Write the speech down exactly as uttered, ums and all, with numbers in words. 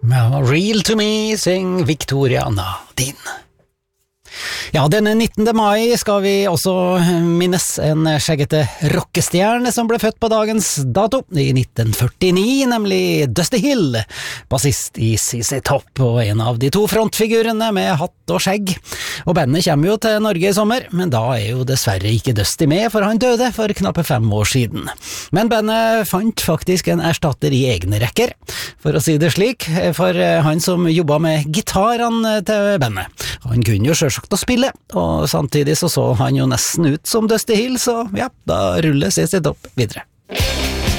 Ja, Real to me, syng Victoria Nadine. Ja, denne nittende mai skal vi også minnes en skjeggete rockestjerne som ble født på dagens dato, i nitten førtini, nemlig Dusty Hill, bassist i C C Top og en av de to frontfigurene med hatt og skjegg. Og bandet kommer jo til Norge i sommer, men da er jo dessverre ikke Dusty med, for han døde for knappe fem år siden. Men bandet fant faktisk en erstatter i egne rekker, for å si det slik, for han som jobbet med gitarene til bandet. Han kunne jo selvsagt å spille, og samtidig så så han jo nesten ut som Dusty Hill, så ja, da ruller C C Top videre.